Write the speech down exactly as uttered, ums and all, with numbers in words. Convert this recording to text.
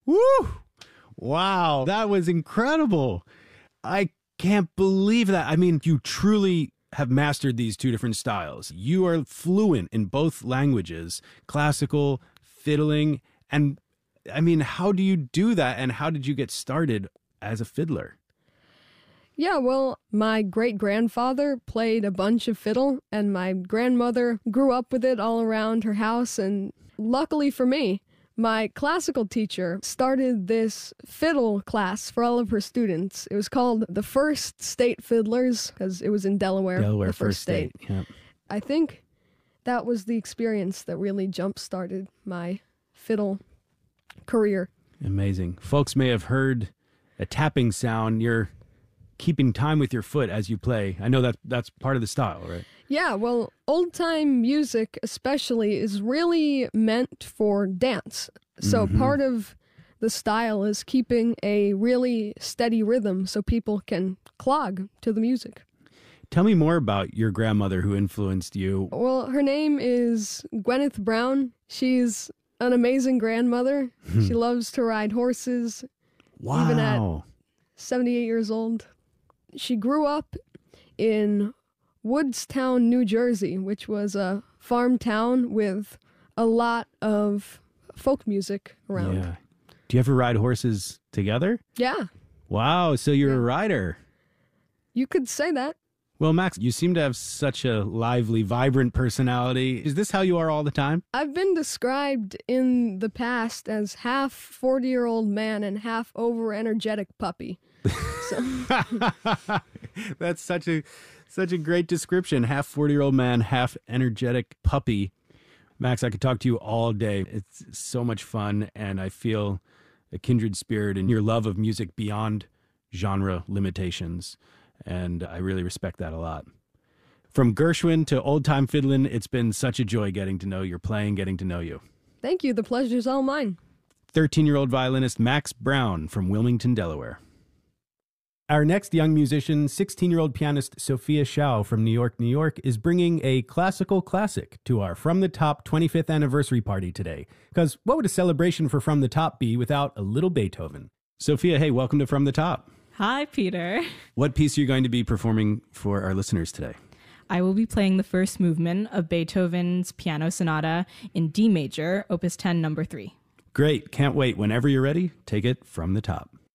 Woo! Wow, that was incredible. I can't believe that. I mean, you truly have mastered these two different styles. You are fluent in both languages, classical, fiddling, and I mean, how do you do that, and how did you get started as a fiddler? Yeah, well, my great-grandfather played a bunch of fiddle, and my grandmother grew up with it all around her house, and luckily for me, my classical teacher started this fiddle class for all of her students. It was called the First State Fiddlers, because it was in Delaware. Delaware, the First State. Yep. I think that was the experience that really jump-started my fiddle career. Amazing. Folks may have heard a tapping sound. You're keeping time with your foot as you play. I know that that's part of the style, right? Yeah, well, old-time music especially is really meant for dance. So Mm-hmm. part of the style is keeping a really steady rhythm so people can clog to the music. Tell me more about your grandmother who influenced you. Well, her name is Gwyneth Brown. She's an amazing grandmother. She loves to ride horses, Wow. even at seventy-eight years old. She grew up in Woodstown, New Jersey, which was a farm town with a lot of folk music around. Yeah. Do you ever ride horses together? Yeah, Wow, so you're a Yeah. rider. you could say that. Well, Max, you seem to have such a lively, vibrant personality. Is this how you are all the time? I've been described in the past as half forty-year-old man and half over-energetic puppy. So, That's such a such a great description. Half forty-year-old man, half energetic puppy. Max, I could talk to you all day. It's so much fun, and I feel a kindred spirit in your love of music beyond genre limitations, and I really respect that a lot. From Gershwin to old-time fiddling, it's been such a joy getting to know your playing, getting to know you. thank you. The pleasure's all mine. thirteen-year-old violinist Max Brown from Wilmington, Delaware. Our next young musician, sixteen-year-old pianist Sophia Shao from New York, New York, is bringing a classical classic to our From the Top twenty-fifth anniversary party today. Because what would a celebration for From the Top be without a little Beethoven? Sophia, hey, welcome to From the Top. Hi, Peter. What piece are you going to be performing for our listeners today? I will be playing the first movement of Beethoven's Piano Sonata in D major, Opus ten, number three. Great. Can't wait. Whenever you're ready, take it from the top.